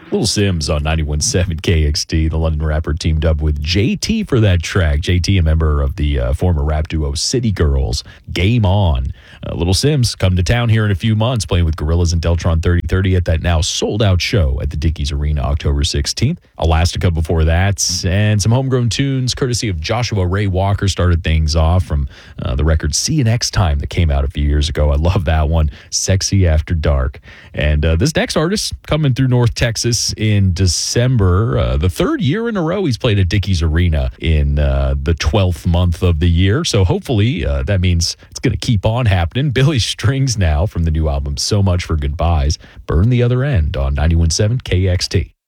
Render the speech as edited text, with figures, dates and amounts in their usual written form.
Little Sims on 91.7 KXT. The London rapper teamed up with JT for that track. JT, a member of the former rap duo City Girls. Game On. Little Sims come to town here in a few months, playing with Gorillaz and Deltron 3030 at that now sold-out show at the Dickies Arena October 16th. Elastica before that, and some homegrown tunes courtesy of Joshua Ray Walker started things off from the record See You Next Time that came out a few years ago. I love that one. Sexy After Dark. And this next artist coming through North Texas in December, the third year in a row he's played at Dickies Arena in the 12th month of the year. So hopefully that means it's going to keep on happening. Billy Strings now from the new album So Much for Goodbyes. Burn the Other End on 91.7 KXT.